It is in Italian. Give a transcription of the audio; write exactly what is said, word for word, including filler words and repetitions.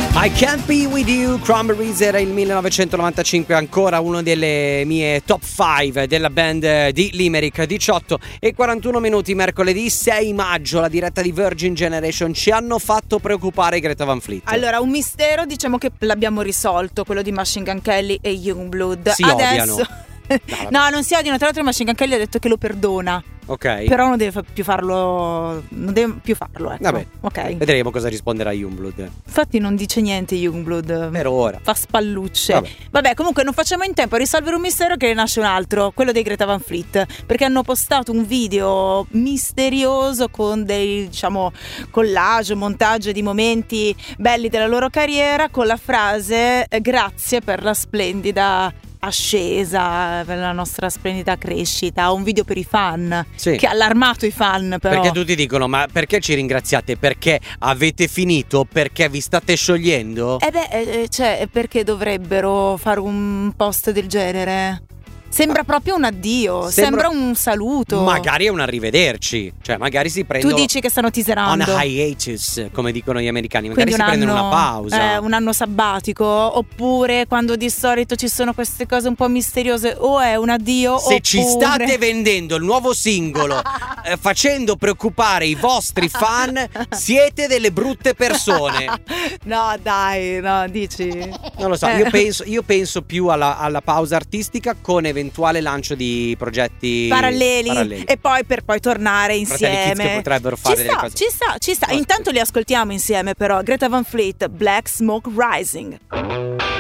I Can't Be With You, Cranberries, era il millenovecentonovantacinque, ancora uno delle mie top cinque della band di Limerick. Diciotto e quarantuno minuti, mercoledì sei maggio, la diretta di Virgin Generation. Ci hanno fatto preoccupare Greta Van Fleet. Allora, un mistero, diciamo che l'abbiamo risolto, quello di Machine Gun Kelly e Youngblood. Si Adesso... odiano. No, non si odiano, tra l'altro Machine Gun Kelly ha detto che lo perdona. Ok. Però non deve più farlo. Non deve più farlo, ecco. Vabbè, ok. Vedremo cosa risponderà Youngblood. Infatti non dice niente Youngblood. Per ora. Fa spallucce. Vabbè. Vabbè, comunque non facciamo in tempo a risolvere un mistero che ne nasce un altro, quello dei Greta Van Fleet, perché hanno postato un video misterioso con dei, diciamo, collage, montaggio di momenti belli della loro carriera con la frase grazie per la splendida ascesa, per la nostra splendida crescita. Un video per i fan, sì, che ha allarmato i fan, però. Perché tutti dicono: ma perché ci ringraziate? Perché avete finito? Perché vi state sciogliendo? Eh beh, eh, cioè, perché dovrebbero fare un post del genere? Sembra proprio un addio, sembra, sembra un saluto. Magari è un arrivederci. Cioè magari si prendono. Tu dici che stanno teaserando on a hiatus, come dicono gli americani. Magari Quindi si un prendono anno, una pausa, eh, un anno sabbatico. Oppure quando di solito ci sono queste cose un po' misteriose, o è un addio. Se oppure... ci state vendendo il nuovo singolo eh, facendo preoccupare i vostri fan, siete delle brutte persone. No dai, no, dici. Non lo so, eh. io penso, io penso più alla, alla pausa artistica con eventuale lancio di progetti paralleli, paralleli. E poi per poi tornare Fratelli Kids insieme. che potrebbero fare ci delle sta, cose. ci sta, ci sta. Intanto li ascoltiamo insieme, però. Greta Van Fleet, Black Smoke Rising.